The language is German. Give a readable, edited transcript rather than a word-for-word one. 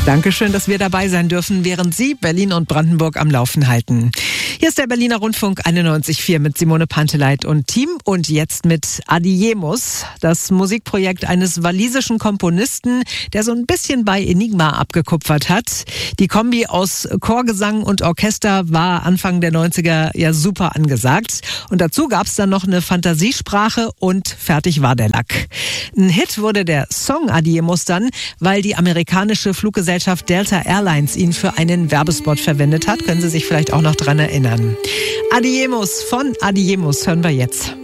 Dankeschön, dass wir dabei sein dürfen, während Sie Berlin und Brandenburg am Laufen halten. Hier ist der Berliner Rundfunk 91.4 mit Simone Panteleit und Team und jetzt mit Adiemus, das Musikprojekt eines walisischen Komponisten, der so ein bisschen bei Enigma abgekupfert hat. Die Kombi aus Chorgesang und Orchester war Anfang der 90er ja super angesagt. Und dazu gab's dann noch eine Fantasiesprache und fertig war der Lack. Ein Hit wurde der Song Adiemus dann, weil die amerikanische Fluggesellschaft Delta Airlines ihn für einen Werbespot verwendet hat. Können Sie sich vielleicht auch noch dran erinnern. Adiemus von Adiemus hören wir jetzt.